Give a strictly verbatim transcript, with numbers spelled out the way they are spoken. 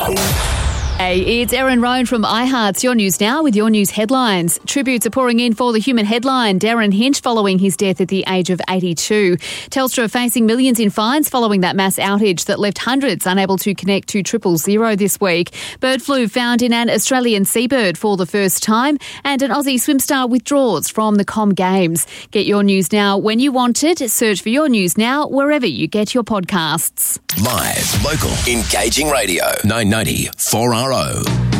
Hey, it's Erin Roan from iHeart's Your News Now with your news headlines. Tributes are pouring in for the human headline, Darren Hinch, following his death at the age of eighty-two. Telstra facing millions in fines following that mass outage that left hundreds unable to connect to triple zero this week. Bird flu found in an Australian seabird for the first time, and an Aussie swim star withdraws from the Com Games. Get your news now when you want it. Search for Your News Now wherever you get your podcasts. Live, local, engaging radio. nine ninety four R O.